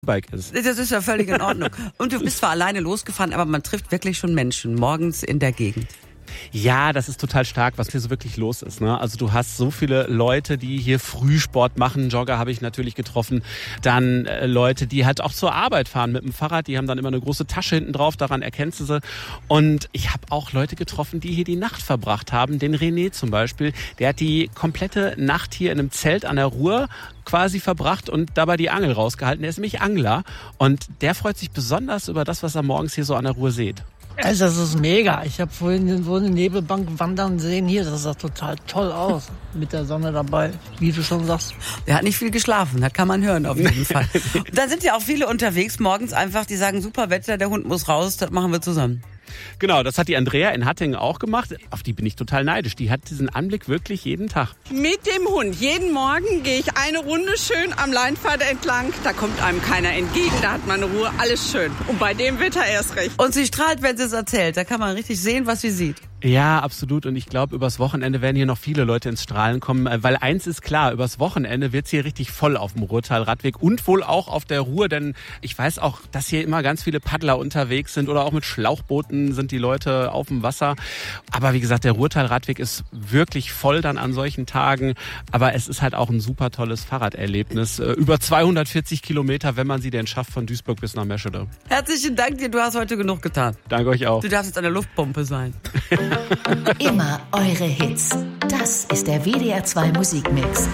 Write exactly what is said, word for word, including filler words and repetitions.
Bike ist. Das ist ja völlig in Ordnung. Und du bist zwar alleine losgefahren, aber man trifft wirklich schon Menschen morgens in der Gegend. Ja, das ist total stark, was hier so wirklich los ist. Ne? Also du hast so viele Leute, die hier Frühsport machen. Jogger habe ich natürlich getroffen. Dann äh, Leute, die halt auch zur Arbeit fahren mit dem Fahrrad. Die haben dann immer eine große Tasche hinten drauf, daran erkennst du sie. Und ich habe auch Leute getroffen, die hier die Nacht verbracht haben. Den René zum Beispiel, der hat die komplette Nacht hier in einem Zelt an der Ruhr quasi verbracht und dabei die Angel rausgehalten. Der ist nämlich Angler und der freut sich besonders über das, was er morgens hier so an der Ruhr sieht. Also das ist mega. Ich habe vorhin so eine Nebelbank wandern sehen hier. Das sah total toll aus. Mit der Sonne dabei, wie du schon sagst. Der hat nicht viel geschlafen, das kann man hören auf jeden Fall. Und da sind ja auch viele unterwegs morgens einfach, die sagen, super Wetter, der Hund muss raus, das machen wir zusammen. Genau, das hat die Andrea in Hattingen auch gemacht. Auf die bin ich total neidisch. Die hat diesen Anblick wirklich jeden Tag. Mit dem Hund. Jeden Morgen gehe ich eine Runde schön am Leinpfad entlang. Da kommt einem keiner entgegen, da hat man Ruhe, alles schön. Und bei dem Wetter erst recht. Und sie strahlt, wenn sie es erzählt. Da kann man richtig sehen, was sie sieht. Ja, absolut. Und ich glaube, übers Wochenende werden hier noch viele Leute ins Strahlen kommen. Weil eins ist klar, übers Wochenende wird's hier richtig voll auf dem Ruhrtal-Radweg und wohl auch auf der Ruhr. Denn ich weiß auch, dass hier immer ganz viele Paddler unterwegs sind oder auch mit Schlauchbooten sind die Leute auf dem Wasser. Aber wie gesagt, der Ruhrtal-Radweg ist wirklich voll dann an solchen Tagen. Aber es ist halt auch ein super tolles Fahrraderlebnis. Über zweihundertvierzig Kilometer, wenn man sie denn schafft, von Duisburg bis nach Meschede. Herzlichen Dank dir, du hast heute genug getan. Danke euch auch. Du darfst jetzt an der Luftpumpe sein. Immer eure Hits. Das ist der W D R zwei Musikmix.